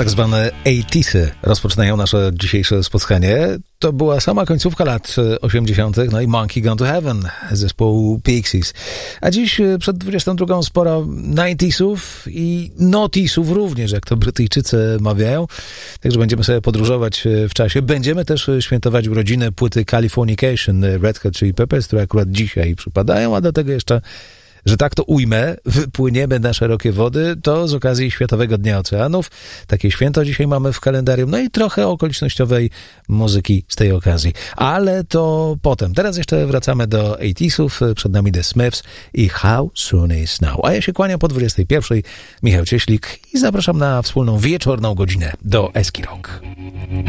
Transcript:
tak zwane 80'sy rozpoczynają nasze dzisiejsze spotkanie. To była sama końcówka lat 80., no i Monkey Gone to Heaven zespołu Pixies. A dziś przed 22 sporo 90'sów i noughtiesów również, jak to Brytyjczycy mawiają. Także będziemy sobie podróżować w czasie. Będziemy też świętować urodziny płyty Californication Red Hot Chili Peppers, które akurat dzisiaj przypadają, a do tego jeszcze, że tak to ujmę, wypłyniemy na szerokie wody, to z okazji Światowego Dnia Oceanów. Takie święto dzisiaj mamy w kalendarium, no i trochę okolicznościowej muzyki z tej okazji. Ale to potem. Teraz jeszcze wracamy do 80'sów, przed nami The Smiths i How Soon Is Now. A ja się kłaniam po 21. Michał Cieślik i zapraszam na wspólną wieczorną godzinę do Eski Rock.